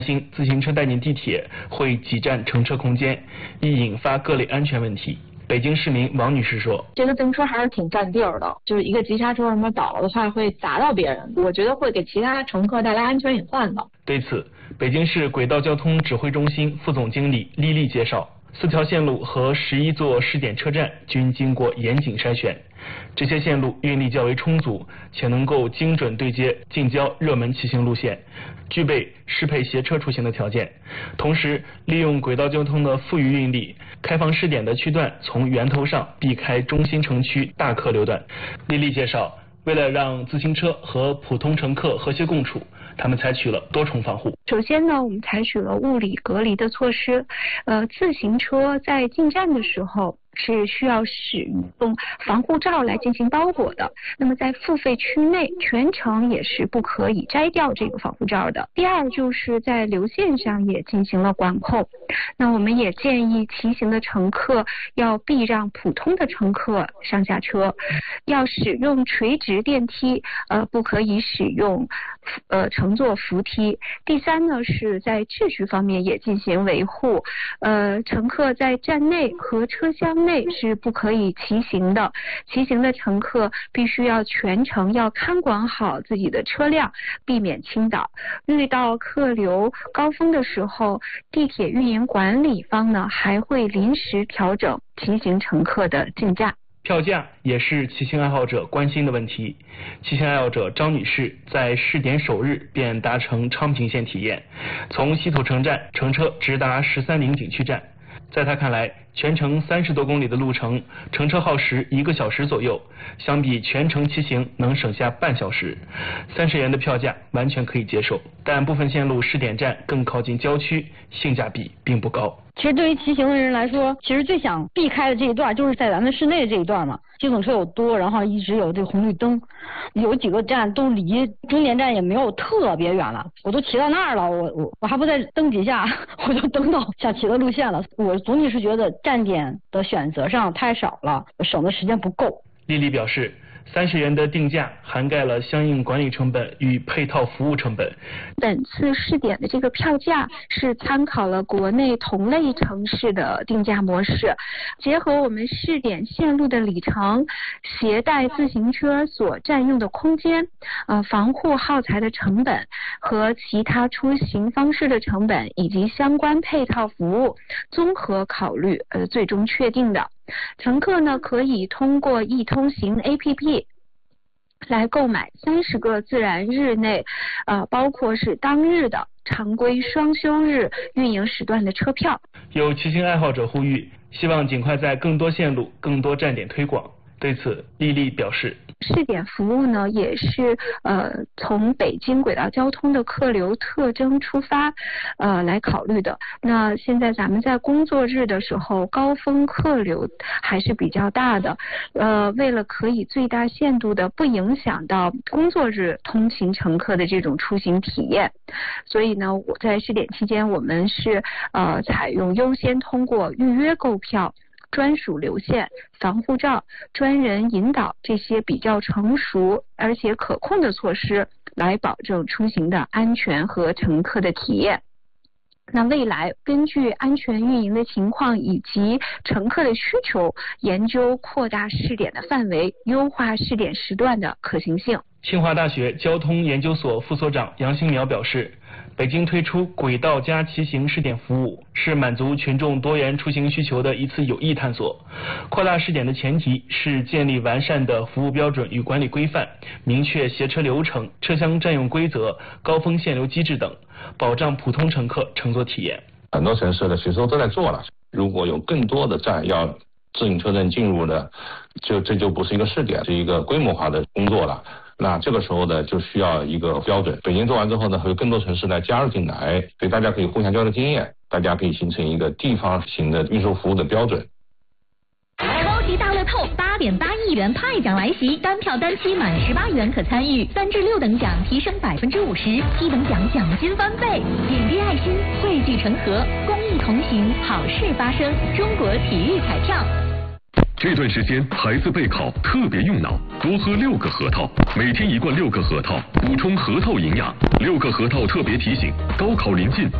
自行车带进地铁会挤占乘车空间，易引发各类安全问题。北京市民王女士说：“ 这个自行车还是挺占地儿的，就是一个急刹车什么倒了的话会砸到别人，我觉得会给其他乘客带来安全隐患的。” 对此，北京市轨道交通指挥中心副总经理丽丽介绍，4条线路和11座试点车站均经过严谨筛选，这些线路运力较为充足，且能够精准对接近郊热门骑行路线，具备适配携车出行的条件。同时，利用轨道交通的富余运力，开放试点的区段从源头上避开中心城区大客流段。丽丽介绍，为了让自行车和普通乘客和谐共处，他们采取了多重防护。 首先呢，我们采取了物理隔离的措施。自行车在进站的时候是需要使用防护罩来进行包裹的。那么在付费区内，全程也是不可以摘掉这个防护罩的。第二，就是在流线上也进行了管控。那我们也建议骑行的乘客要避让普通的乘客上下车，要使用垂直电梯，不可以使用乘坐扶梯。第三呢，是在秩序方面也进行维护。乘客在站内和车厢内是不可以骑行的，骑行的乘客必须要全程要看管好自己的车辆，避免倾倒。遇到客流高峰的时候，地铁运营管理方呢还会临时调整骑行乘客的进价。 票价也是骑行爱好者关心的问题。骑行爱好者张女士在试点首日便搭乘昌平线体验，从西土城站乘车直达13陵景区站。在她看来，全程30多公里的路程，乘车耗时1个小时左右，相比全程骑行能省下半小时，30元的票价完全可以接受。但部分线路试点站更靠近郊区，性价比并不高。 其实对于骑行的人来说，其实最想避开的这一段就是在咱们市内这一段嘛，机动车又多，然后一直有这个红绿灯，有几个站都离终点站也没有特别远了，我都骑到那儿了，我还不再蹬几下，我就蹬到想骑的路线了。我总体是觉得站点的选择上太少了，省的时间不够。 丽丽表示，30元的定价涵盖了相应管理成本与配套服务成本。 本次试点的这个票价是参考了国内同类城市的定价模式，结合我们试点线路的里程、携带自行车所占用的空间、防护耗材的成本和其他出行方式的成本以及相关配套服务综合考虑，最终确定的。乘客呢可以通过易通行 APP 来购买30个自然日内，包括是当日的常规双休日运营时段的车票。 有骑行爱好者呼吁，希望尽快在更多线路、更多站点推广。对此，丽丽表示， 试点服务呢也是从北京轨道交通的客流特征出发来考虑的。那现在咱们在工作日的时候，高峰客流还是比较大的，为了可以最大限度的不影响到工作日通勤乘客的这种出行体验，所以呢，我在试点期间我们是采用优先通过预约购票、专属流线、防护罩、专人引导这些比较成熟而且可控的措施，来保证出行的安全和乘客的体验。那未来根据安全运营的情况以及乘客的需求，研究扩大试点的范围，优化试点时段的可行性。 清华大学交通研究所副所长杨新苗表示，北京推出轨道加骑行试点服务，是满足群众多元出行需求的一次有益探索。扩大试点的前提是建立完善的服务标准与管理规范，明确携车流程、车厢占用规则、高峰限流机制等，保障普通乘客乘坐体验。 很多城市呢，其实都在做了。如果有更多的站要自行车站进入呢，这就不是一个试点，是一个规模化的工作了。那这个时候呢，就需要一个标准。北京做完之后呢，会有更多城市来加入进来，所以大家可以互相交流经验，大家可以形成一个地方型的运输服务的标准。 超级大乐透8.8亿元派奖来袭，单票单期满18元可参与，3至6等奖提升50%，7等奖奖金翻倍。点滴爱心，汇聚成河，公益同行，好事发生。中国体育彩票。 这段时间孩子备考特别用脑，多喝6个核桃，每天1罐6个核桃，补充核桃营养。6个核桃特别提醒：高考临近，